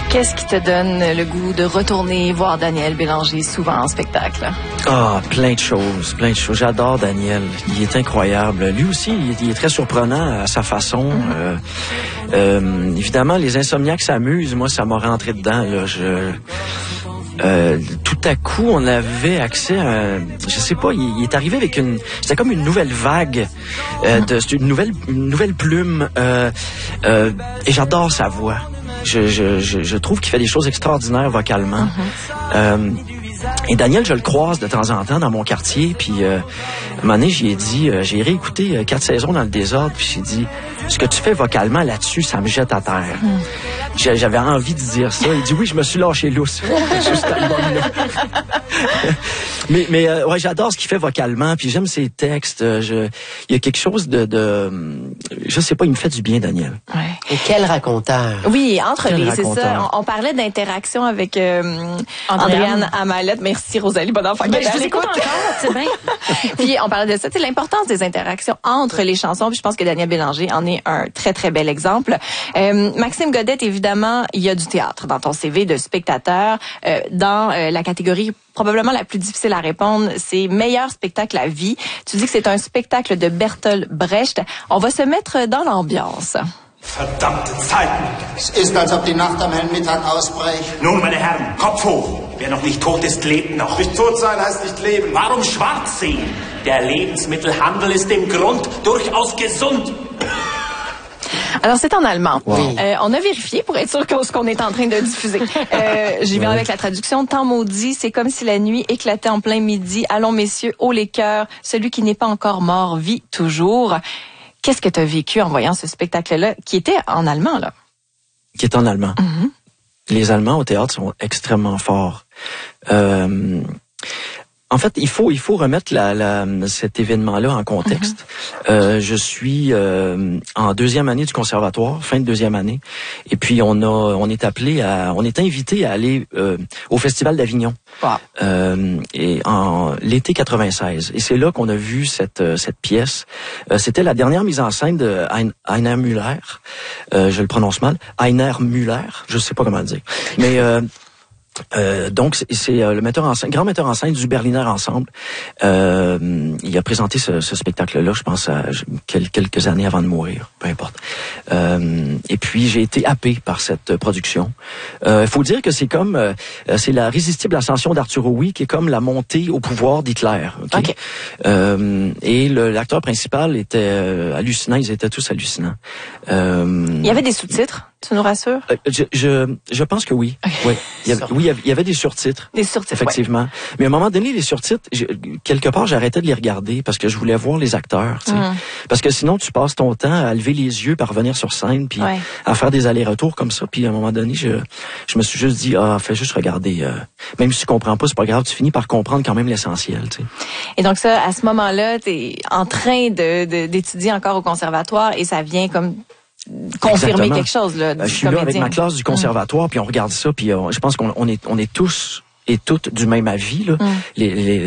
Qu'est-ce qui te donne le goût de retourner voir Daniel Bélanger souvent en spectacle? Ah, plein de choses. J'adore Daniel. Il est incroyable. Lui aussi, il est très surprenant à sa façon. Évidemment, les insomniaques s'amusent. Moi, ça m'a rentré dedans. Là. Tout à coup, on avait accès à, je sais pas, il est arrivé avec c'était comme une nouvelle vague, une nouvelle plume, et j'adore sa voix. Je trouve qu'il fait des choses extraordinaires vocalement. Et Daniel, je le croise de temps en temps dans mon quartier, puis à un moment donné, j'ai dit, j'ai réécouté 4 saisons dans le désordre, puis j'ai dit, ce que tu fais vocalement là-dessus, ça me jette à terre. J'avais envie de dire ça. Il dit, oui, je me suis lâché lousse. Juste mais ouais, j'adore ce qu'il fait vocalement, puis j'aime ses textes. Il y a quelque chose je sais pas, il me fait du bien, Daniel. Ouais. Et quel raconteur. Oui, c'est ça. On parlait d'interaction avec Andréane Amalette. Merci, Rosalie Bonenfant. Ben, je vous écoute encore, c'est bien. Puis on parlait de ça, c'est l'importance des interactions entre les chansons. Puis je pense que Daniel Bélanger en est un très, très bel exemple. Maxime Godette, évidemment, il y a du théâtre dans ton CV de spectateur. Dans la catégorie probablement la plus difficile à répondre, c'est meilleur spectacle à vie. Tu dis que c'est un spectacle de Bertolt Brecht. On va se mettre dans l'ambiance. Verdammte Zeiten! Es ist, als ob die Nacht am hellen Mittag ausbricht. Nun, meine Herren, Kopf hoch! Wer noch nicht tot ist, lebt noch. Nicht tot sein heißt nicht leben. Warum schwarz sehen? Der Lebensmittelhandel ist im Grund durchaus gesund. Alors, c'est en allemand. Wow. On a vérifié pour être sûr que ce qu'on est en train de diffuser. J'y vais avec la traduction. Temps maudit, c'est comme si la nuit éclatait en plein midi. Allons, messieurs, haut les cœurs. Celui qui n'est pas encore mort vit toujours. Qu'est-ce que tu as vécu en voyant ce spectacle-là, qui était en allemand, là? Qui est en allemand. Les Allemands au théâtre sont extrêmement forts. En fait, il faut remettre cet événement-là en contexte. Je suis en deuxième année du conservatoire, fin de deuxième année, et puis on est invité à aller au Festival d'Avignon. Wow. Et en l'été 96. Et c'est là qu'on a vu cette pièce. C'était la dernière mise en scène de Heiner Müller. Je le prononce mal. Heiner Müller. Je sais pas comment le dire. Mais donc c'est le grand metteur en scène du Berliner Ensemble. Il a présenté ce spectacle-là, je pense, à quelques années avant de mourir, peu importe. Et puis j'ai été happé par cette production. Faut dire que c'est c'est la résistible ascension d'Arthur Rouy qui est comme la montée au pouvoir d'Hitler. Okay? Et l'acteur principal était hallucinant. Ils étaient tous hallucinants. Il y avait des sous-titres. Tu nous rassures? Je pense que oui. Okay. Oui, il y avait des surtitres. Des surtitres, effectivement. Ouais. Mais à un moment donné, les surtitres, quelque part, j'arrêtais de les regarder parce que je voulais voir les acteurs. Tu sais. Parce que sinon, tu passes ton temps à lever les yeux, à revenir sur scène, puis à faire des allers-retours comme ça. Puis à un moment donné, je me suis juste dit, fais juste regarder. Même si tu comprends pas, c'est pas grave. Tu finis par comprendre quand même l'essentiel. Tu sais. Et donc ça, à ce moment-là, t'es en train d'étudier encore au conservatoire et ça vient comme confirmer Exactement. Quelque chose là. Je suis là avec ma classe du conservatoire, puis on regarde ça, puis je pense qu'on est tous et toutes du même avis là.